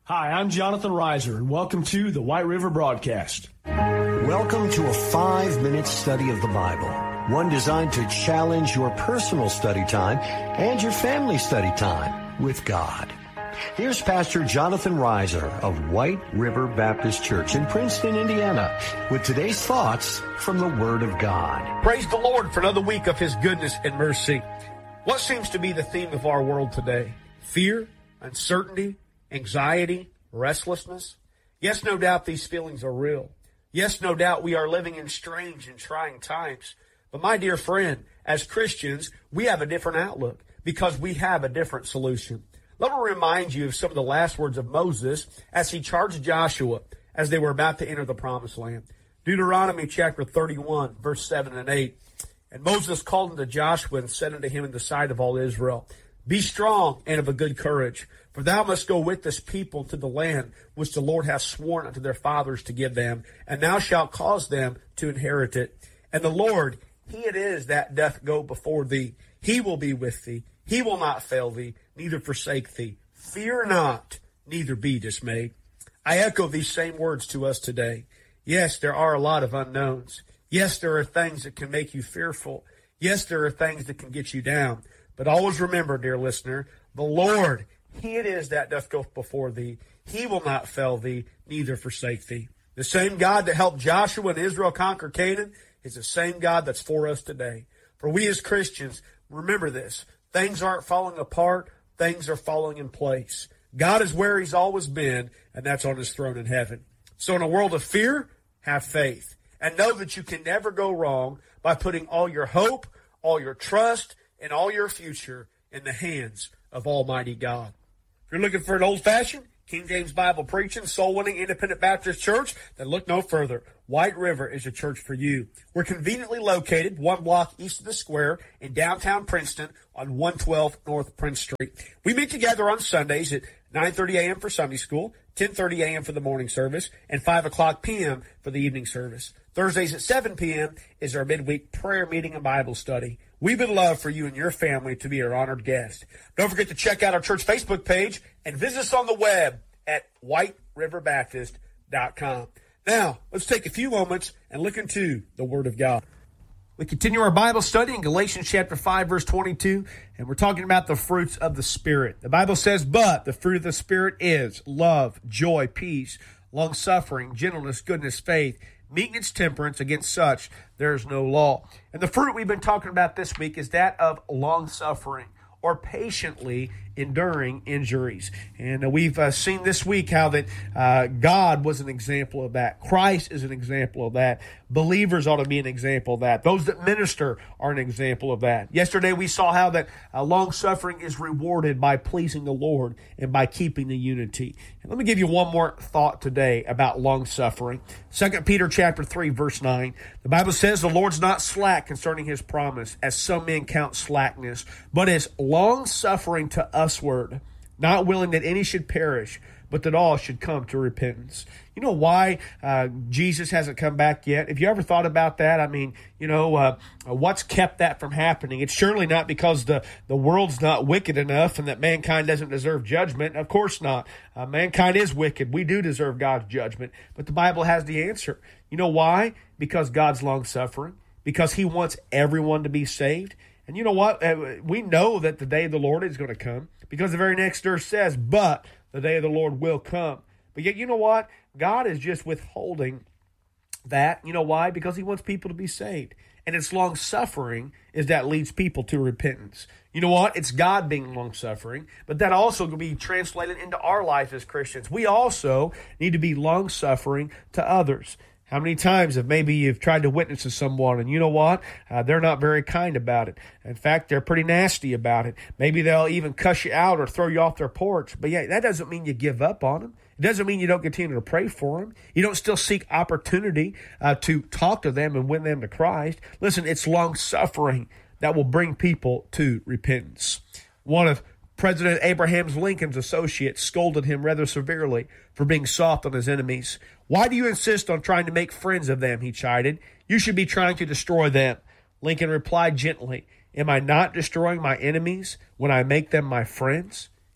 Hi, I'm Jonathan Reiser, and welcome to the White River Broadcast. Welcome to a 5-minute study of the Bible, one designed to challenge your personal study time and your family study time with God. Here's Pastor Jonathan Reiser of White River Baptist Church in Princeton, Indiana, with today's thoughts from the Word of God. Praise the Lord for another week of His goodness and mercy. What seems to be the theme of our world today? Fear, uncertainty, anxiety, restlessness. Yes, no doubt these feelings are real. Yes, no doubt we are living in strange and trying times. But my dear friend, as Christians, we have a different outlook because we have a different solution. Let me remind you of some of the last words of Moses as he charged Joshua as they were about to enter the promised land. Deuteronomy chapter 31, verse 7 and 8. And Moses called unto Joshua and said unto him in the sight of all Israel, Be strong and of a good courage, for thou must go with this people to the land which the Lord hath sworn unto their fathers to give them, and thou shalt cause them to inherit it. And the Lord, He it is that doth go before thee. He will be with thee. He will not fail thee, neither forsake thee. Fear not, neither be dismayed. I echo these same words to us today. Yes, there are a lot of unknowns. Yes, there are things that can make you fearful. Yes, there are things that can get you down. But always remember, dear listener, the Lord, He it is that doth go before thee. He will not fail thee, neither forsake thee. The same God that helped Joshua and Israel conquer Canaan is the same God that's for us today. For we as Christians, remember this. Things aren't falling apart. Things are falling in place. God is where He's always been, and that's on His throne in heaven. So in a world of fear, have faith. And know that you can never go wrong by putting all your hope, all your trust, and all your future in the hands of Almighty God. If you're looking for an old-fashioned, King James Bible preaching, soul-winning, independent Baptist church, then look no further. White River is a church for you. We're conveniently located 1 block east of the square in downtown Princeton on 112 North Prince Street. We meet together on Sundays at 9:30 a.m. for Sunday school, 10:30 a.m. for the morning service, and 5 o'clock p.m. for the evening service. Thursdays at 7 p.m. is our midweek prayer meeting and Bible study. We would love for you and your family to be our honored guest. Don't forget to check out our church Facebook page and visit us on the web at whiteriverbaptist.com. Now, let's take a few moments and look into the Word of God. We continue our Bible study in Galatians chapter 5, verse 22, and we're talking about the fruits of the Spirit. The Bible says, But the fruit of the Spirit is love, joy, peace, long-suffering, gentleness, goodness, faith, meekness, temperance. Against such there is no law. And the fruit we've been talking about this week is that of long-suffering, or patiently enduring injuries. And we've seen this week how that God was an example of that. Christ is an example of that. Believers ought to be an example of that. Those that minister are an example of that. Yesterday we saw how that long-suffering is rewarded by pleasing the Lord and by keeping the unity. And let me give you one more thought today about long-suffering. 2 Peter chapter 3, verse 9. The Bible says, The Lord's not slack concerning His promise, as some men count slackness, but is long-suffering to usward, not willing that any should perish, but that all should come to repentance. You know why Jesus hasn't come back yet? Have you ever thought about that? I mean, what's kept that from happening? It's surely not because the world's not wicked enough and that mankind doesn't deserve judgment. Of course not. Mankind is wicked. We do deserve God's judgment. But the Bible has the answer. You know why? Because God's long-suffering. Because He wants everyone to be saved. And you know what? We know that the day of the Lord is going to come because the very next verse says, But the day of the Lord will come. But yet, you know what? God is just withholding that. You know why? Because He wants people to be saved. And it's long-suffering is that leads people to repentance. You know what? It's God being long-suffering, but that also can be translated into our life as Christians. We also need to be long-suffering to others. How many times have maybe you've tried to witness to someone and you know what? They're not very kind about it. In fact, they're pretty nasty about it. Maybe they'll even cuss you out or throw you off their porch. But yeah, that doesn't mean you give up on them. It doesn't mean you don't continue to pray for them. You don't still seek opportunity to talk to them and win them to Christ. Listen, it's long-suffering that will bring people to repentance. One of President Abraham Lincoln's associates scolded him rather severely for being soft on his enemies. Why do you insist on trying to make friends of them, he chided. You should be trying to destroy them. Lincoln replied gently, Am I not destroying my enemies when I make them my friends?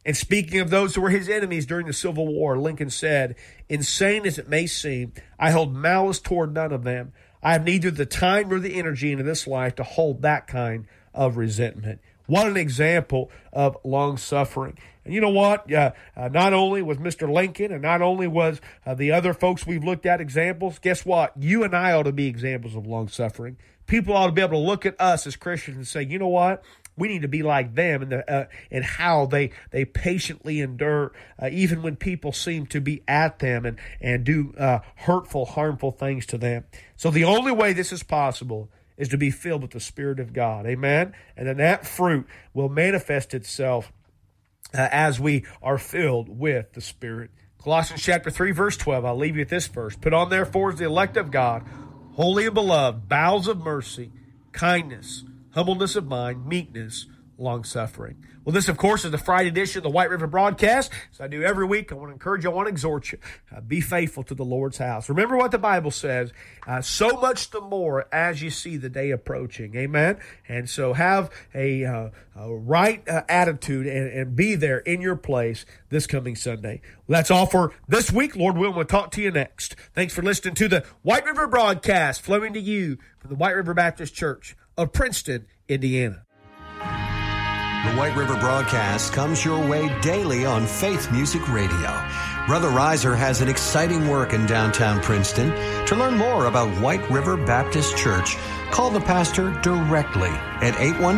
And speaking of those who were his enemies during the Civil War, Lincoln said, "Insane as it may seem, I hold malice toward none of them. I have neither the time nor the energy into this life to hold that kind of resentment." What an example of long-suffering. And you know what? Not only was Mr. Lincoln and not only was the other folks we've looked at examples, guess what? You and I ought to be examples of long-suffering. People ought to be able to look at us as Christians and say, you know what? We need to be like them in how they patiently endure, even when people seem to be at them and do hurtful, harmful things to them. So the only way this is possible is to be filled with the Spirit of God. Amen? And then that fruit will manifest itself as we are filled with the Spirit. Colossians chapter 3, verse 12. I'll leave you with this verse. Put on therefore as the elect of God, holy and beloved, bowels of mercy, kindness, humbleness of mind, meekness, long-suffering. Well, this, of course, is the Friday edition of the White River Broadcast. As I do every week, I want to encourage you, I want to exhort you. Be faithful to the Lord's house. Remember what the Bible says, so much the more as you see the day approaching. Amen? And so have a right attitude and be there in your place this coming Sunday. Well, that's all for this week. Lord willing, we'll talk to you next. Thanks for listening to the White River Broadcast, flowing to you from the White River Baptist Church of Princeton, Indiana. The White River Broadcast comes your way daily on Faith Music Radio. Brother Reiser has an exciting work in downtown Princeton. To learn more about White River Baptist Church, call the pastor directly at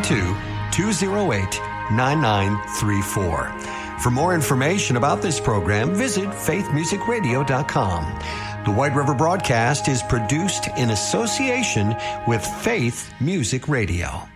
812-208-9934. For more information about this program, visit faithmusicradio.com. The White River Broadcast is produced in association with Faith Music Radio.